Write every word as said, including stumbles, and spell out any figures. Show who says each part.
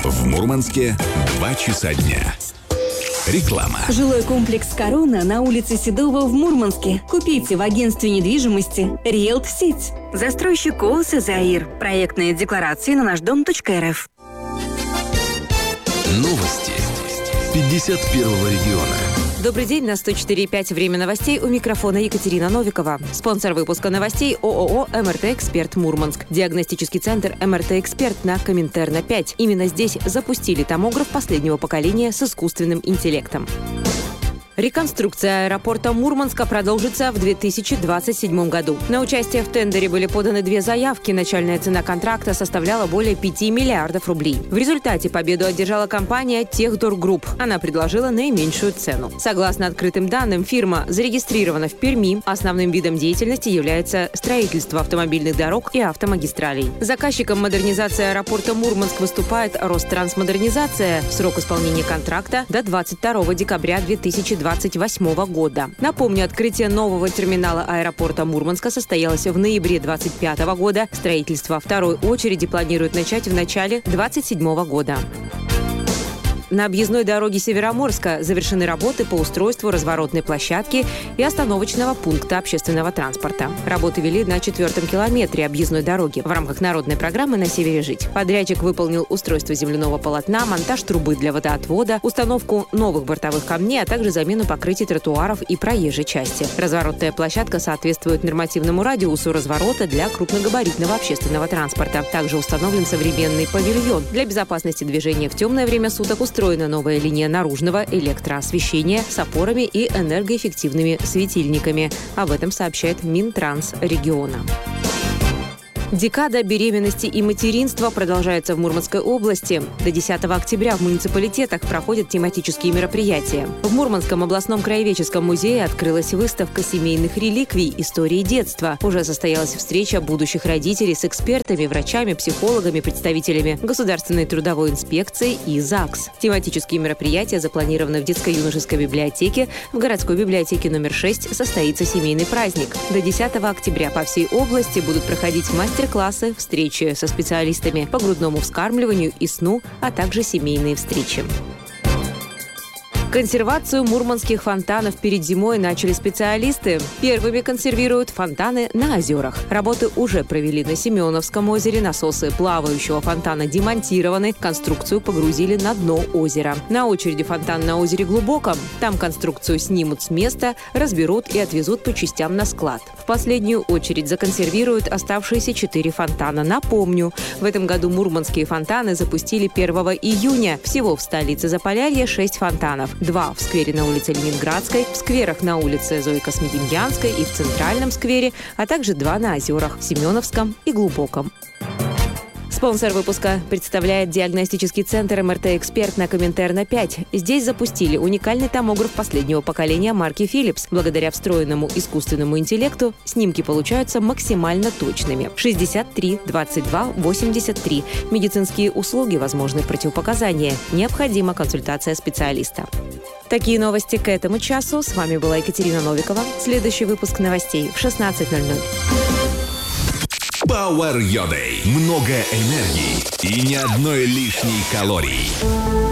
Speaker 1: В Мурманске два часа дня. Реклама.
Speaker 2: Жилой комплекс «Корона» на улице Седова в Мурманске. Купите в агентстве недвижимости «Риэлт-Сеть». Застройщик ООО «Заир». Проектные декларации на наш дом точка эр эф.
Speaker 1: Новости пятьдесят первого региона.
Speaker 3: Добрый день, на сто четыре и пять время новостей, у микрофона Екатерина Новикова. Спонсор выпуска новостей ООО «МРТ-Эксперт Мурманск». Диагностический центр «МРТ-Эксперт» на Коминтерна пять. Именно здесь запустили томограф последнего поколения с искусственным интеллектом. Реконструкция аэропорта Мурманска продолжится в две тысячи двадцать седьмом году. На участие в тендере были поданы две заявки. Начальная цена контракта составляла более пяти миллиардов рублей. В результате победу одержала компания «Техдоргрупп». Она предложила наименьшую цену. Согласно открытым данным, фирма зарегистрирована в Перми. Основным видом деятельности является строительство автомобильных дорог и автомагистралей. Заказчиком модернизации аэропорта Мурманск выступает Ространсмодернизация. Срок исполнения контракта до двадцать второго декабря две тысячи двадцать восьмого года. Напомню, открытие нового терминала аэропорта Мурманска состоялось в ноябре двадцать пятого года. Строительство второй очереди планируют начать в начале двадцать седьмого года. На объездной дороге Североморска завершены работы по устройству разворотной площадки и остановочного пункта общественного транспорта. Работы вели на четвертом километре объездной дороги в рамках народной программы «На севере жить». Подрядчик выполнил устройство земляного полотна, монтаж трубы для водоотвода, установку новых бортовых камней, а также замену покрытий тротуаров и проезжей части. Разворотная площадка соответствует нормативному радиусу разворота для крупногабаритного общественного транспорта. Также установлен современный павильон. Для безопасности движения в темное время суток устроена новая линия наружного электроосвещения с опорами и энергоэффективными светильниками. Об этом сообщает Минтранс региона. Декада беременности и материнства продолжается в Мурманской области. До десятого октября в муниципалитетах проходят тематические мероприятия. В Мурманском областном краеведческом музее открылась выставка семейных реликвий «Истории детства». Уже состоялась встреча будущих родителей с экспертами, врачами, психологами, представителями Государственной трудовой инспекции и ЗАГС. Тематические мероприятия запланированы в детско-юношеской библиотеке. В городской библиотеке номер шесть состоится семейный праздник. До десятого октября по всей области будут проходить мастер мастер-классы, встречи со специалистами по грудному вскармливанию и сну, а также семейные встречи. Консервацию мурманских фонтанов перед зимой начали специалисты. Первыми консервируют фонтаны на озерах. Работы уже провели на Семеновском озере. Насосы плавающего фонтана демонтированы. Конструкцию погрузили на дно озера. На очереди фонтан на озере Глубоком. Там конструкцию снимут с места, разберут и отвезут по частям на склад. В последнюю очередь законсервируют оставшиеся четыре фонтана. Напомню, в этом году мурманские фонтаны запустили первого июня. Всего в столице Заполярья шесть фонтанов. Два в сквере на улице Ленинградской, в скверах на улице Зои Космедемьянской и в Центральном сквере, а также два на озерах – Семеновском и Глубоком. Спонсор выпуска представляет диагностический центр «МРТ-Эксперт» на Коминтерна пять. Здесь запустили уникальный томограф последнего поколения марки Philips. Благодаря встроенному искусственному интеллекту снимки получаются максимально точными. шестьдесят три двадцать два восемьдесят три. Медицинские услуги, возможны противопоказания. Необходима консультация специалиста. Такие новости к этому часу. С вами была Екатерина Новикова. Следующий выпуск новостей в шестнадцать ноль ноль.
Speaker 1: Power Your Day. Много энергии и ни одной лишней калории.